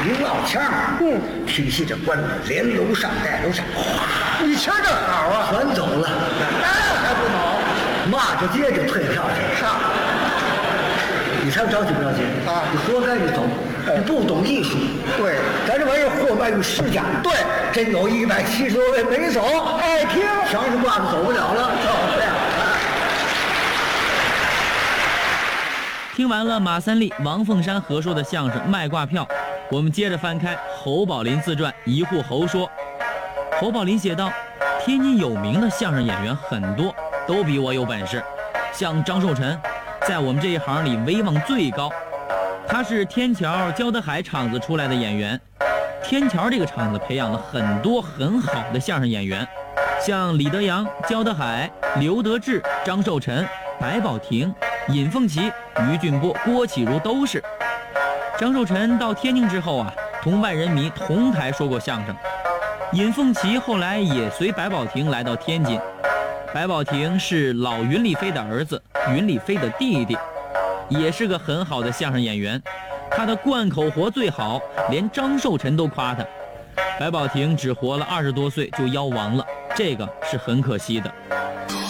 刘老腔，提起这官连楼上带楼上， 你瞧这好啊， 全走了， 那还不走？ 骂着街就退票去了。 上你猜我着急不着急啊你活该你走，你不懂艺术。 对咱这玩意儿货卖于市价， 对， 真有170多位没走， 爱听墙上挂着走不了了，走不了。 听完了马三立、王凤山合说的相声《卖挂票》，我们接着翻开侯宝林自传《一户侯说》。侯宝林写道：天津有名的相声演员很多，都比我有本事。像张寿臣，在我们这一行里威望最高。他是天桥焦德海场子出来的演员，天桥这个场子培养了很多很好的相声演员，像李德阳、焦德海、刘德志、张寿臣、白宝亭、尹凤琪、于俊波、郭启儒都是。张寿臣到天津之后啊，同万人迷同台说过相声。尹凤琪后来也随白宝亭来到天津。白宝亭是老云丽飞的儿子，云丽飞的弟弟，也是个很好的相声演员。他的贯口活最好，连张寿臣都夸他。白宝亭只活了20多岁就夭亡了，这个是很可惜的。